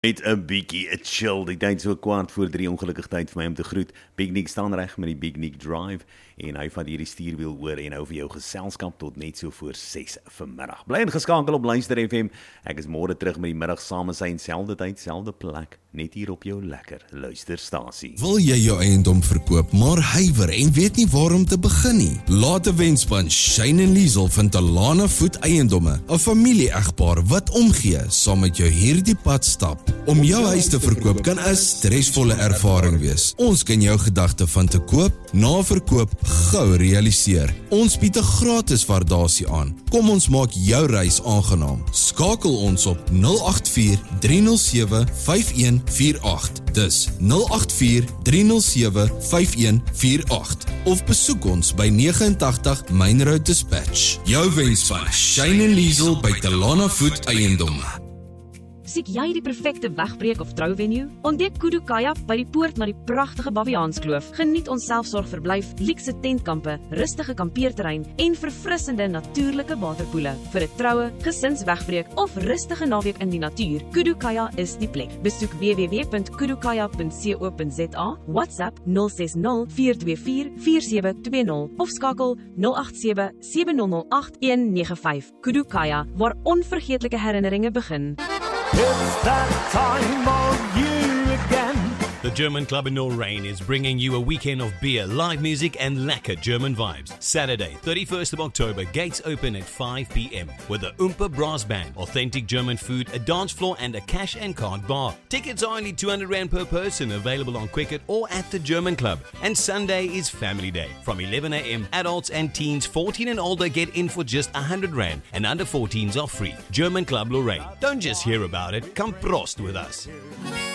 Met 'n bietjie chill, die tyd so 2:15, ongelukkig tyd vir my om te groet. Big Nick staan reg met die Big Nick Drive en hy vat hierdie stuurwiel oor en hou vir jou geselskap tot net so voor 6 vanmiddag. Bly ingeskakel op Luister FM. Ek is môre terug met die middagsamesyn, selfde tyd, selfde plek, net hier op jou lekker luisterstasie. Wil jy jou eiendom verkoop, maar huiwer en weet nie waar om te begin nie? Laat 'n wenspan Shane en Liesel van Talana Voet Eiendomme, 'n familie-egpaar wat omgee saam met jou hierdie pad stap. Om jou huis te verkoop kan 'n stresvolle ervaring wees. Ons kan jou gedagte van te koop, na verkoop gou realiseer. Ons bied 'n gratis waardasie aan. Kom ons maak jou reis aangenaam. Skakel ons op 084 307 5148. Dis 084 307 5148 of besoek ons by 89 Main Road Dispatch. Jou wenspan Shane en Liesel by Talana Voet Eiendomme. Siek jy die perfekte wegbreek of trouvenue? Ontdek Kudu Kayak by die poort na die pragtige Baviaanskloof. Geniet ons selfsorgverblyf, luukse tentkampe, rustige kampeerterrein en verfrissende natuurlike waterpoele. Vir 'n troue, gesinswegbreek of rustige naweek in die natuur, Kudu Kayak is die plek. Besoek www.kudukayak.co.za, WhatsApp 060 424 4720 of skakel 087 7008 195. Kudu Kayak, waar onvergeetlike herinneringe begin. It's that time of year again. The German Club in Lorraine is bringing you a weekend of beer, live music and lekker German vibes. Saturday, 31st of October, gates open at 5 p.m. with the Oompa Brass Band, authentic German food, a dance floor and a cash and card bar. Tickets are only R200 per person, available on Quicket or at the German Club. And Sunday is Family Day. From 11 a.m, adults and teens 14 and older get in for just R100 and under 14s are free. German Club Lorraine. Don't just hear about it, come prost with us.